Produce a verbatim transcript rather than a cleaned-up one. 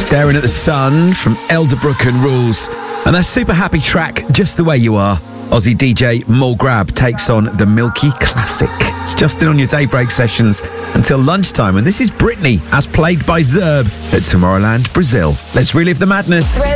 Staring at the Sun from Elderbrook and Rules. And that super happy track, Just the Way You Are. Aussie D J Mole Grab takes on the Milky Classic. It's Justin on your Daybreak sessions until lunchtime. And this is Britney, as played by Zerb at Tomorrowland, Brazil. Let's relive the madness.